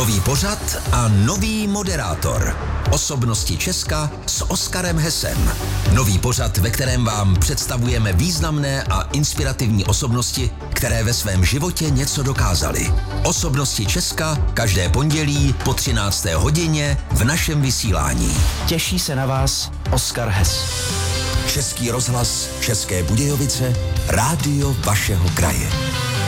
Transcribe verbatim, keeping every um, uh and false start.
Nový pořad a nový moderátor. Osobnosti Česka s Oskarem Hesem. Nový pořad, ve kterém vám představujeme významné a inspirativní osobnosti, které ve svém životě něco dokázaly. Osobnosti Česka každé pondělí po třinácté hodině v našem vysílání. Těší se na vás Oskar Hes. Český rozhlas České Budějovice, rádio vašeho kraje.